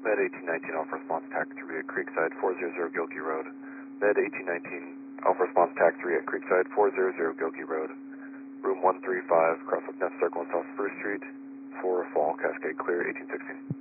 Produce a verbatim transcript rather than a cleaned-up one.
Med eighteen nineteen, Alpha Response T A C three at Creekside, four hundred Gilkey Road. Med eighteen nineteen, Alpha Response T A C three at Creekside, four hundred Gilkey Road. Room one three five, Crosswalk Nest Circle on South Spruce Street, for Fall, Cascade Clear, eighteen sixteen.